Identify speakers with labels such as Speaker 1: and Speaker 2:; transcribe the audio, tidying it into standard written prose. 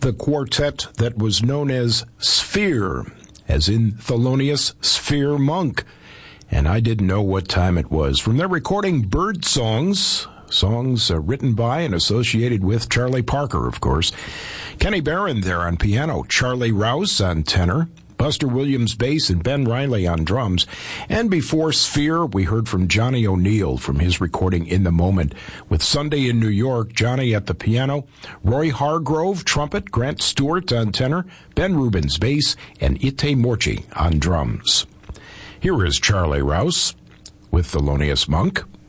Speaker 1: the quartet that was known as Sphere, as in Thelonious Sphere Monk. And I didn't know what time it was. From their recording Bird Songs, songs written by and associated with Charlie Parker, of course. Kenny Barron there on piano, Charlie Rouse on tenor, Buster Williams bass, and Ben Riley on drums. And before Sphere, we heard from Johnny O'Neill from his recording In the Moment, with Sunday in New York, Johnny at the piano, Roy Hargrove, trumpet, Grant Stewart on tenor, Ben Rubens bass, and Ite Morchi on drums. Here is Charlie Rouse with Thelonious Monk.